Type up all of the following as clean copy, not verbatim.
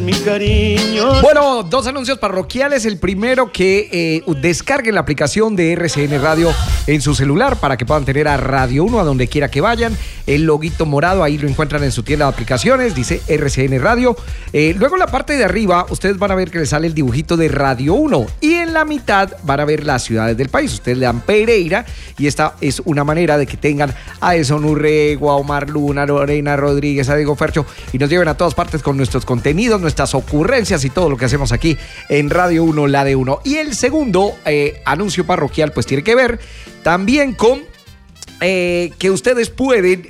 mi cariño. Bueno, dos anuncios parroquiales. El primero, que descarguen la aplicación de RCN Radio en su celular para que puedan tener a Radio 1 a donde quiera que vayan. El loguito morado, ahí lo encuentran en su tienda de aplicaciones, dice RCN Radio. Luego en la parte de arriba, ustedes van a ver que les sale el dibujito de Radio 1 y en la mitad van a ver las ciudades del país. Ustedes le dan Pereira y esta es una manera de que tengan a Edson Urrego, a Omar Luna, a Lorena Rodríguez, a Diego Fercho y nos lleven a todas partes con nuestros contenidos, nuestras ocurrencias y todo lo que hacemos aquí en Radio 1, la de 1. Y el segundo anuncio parroquial pues tiene que ver también con que ustedes pueden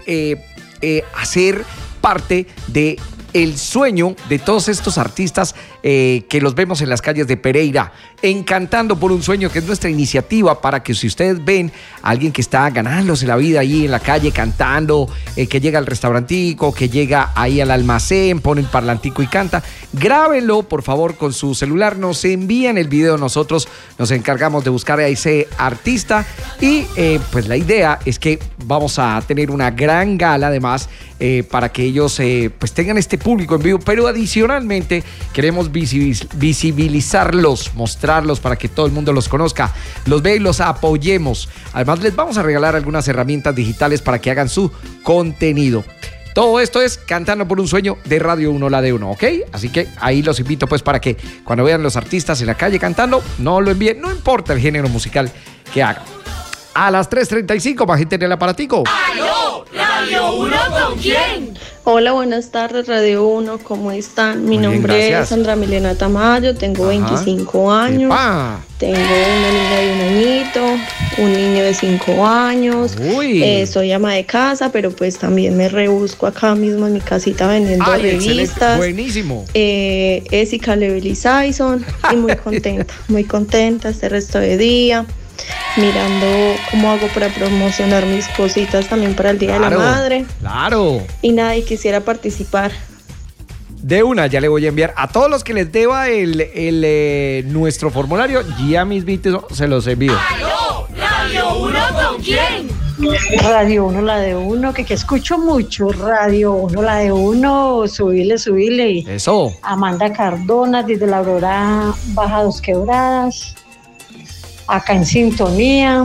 hacer parte de el sueño de todos estos artistas que los vemos en las calles de Pereira, Encantando por un Sueño, que es nuestra iniciativa para que si ustedes ven a alguien que está ganándose la vida ahí en la calle cantando, que llega al restaurantico, que llega ahí al almacén, pone el parlantico y canta, grábenlo por favor con su celular, nos envían el video, nosotros nos encargamos de buscar a ese artista y pues la idea es que vamos a tener una gran gala además para que ellos pues tengan este público en vivo, pero adicionalmente queremos visibilizarlos, mostrarlos para que todo el mundo los conozca, los vea y los apoyemos. Además les vamos a regalar algunas herramientas digitales para que hagan su contenido. Todo esto es Cantando por un Sueño de Radio 1, la de 1, ¿ok? Así que ahí los invito pues para que cuando vean los artistas en la calle cantando, no lo envíen, no importa el género musical que hagan. A las 3:35, más gente en el aparatico. ¡Aló! ¿Radio 1 con quién? Hola, buenas tardes, Radio 1, ¿cómo están? Mi nombre es Sandra Milena Tamayo, tengo 25 años. ¡Epa! Tengo una niña de 1 añito, un niño de 5 años. Soy ama de casa, pero pues también me rebusco acá mismo en mi casita vendiendo revistas. Excelente. Buenísimo. Esica Levely Saison y muy contenta este resto de día. Mirando cómo hago para promocionar mis cositas también para el Día de la Madre. Claro. Y nada, y quisiera participar. De una, ya le voy a enviar a todos los que les deba nuestro formulario, ya mismito se los envío. ¡Aló! ¿Radio 1 con quién? Radio 1, la de 1, que escucho mucho. Radio 1, la de 1, subile. Eso. Amanda Cardona, desde la Aurora Baja Dos Quebradas. Acá en sintonía,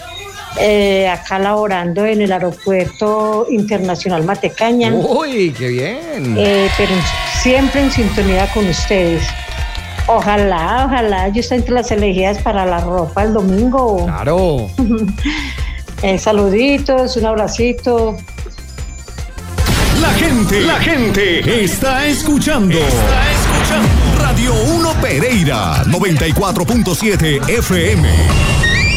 acá laborando en el Aeropuerto Internacional Matecaña. ¡Uy, qué bien! Pero siempre en sintonía con ustedes. Ojalá yo esté entre las elegidas para la ropa el domingo. ¡Claro! Saluditos, un abracito. La gente está escuchando. Radio 1 Pereira, 94.7 FM.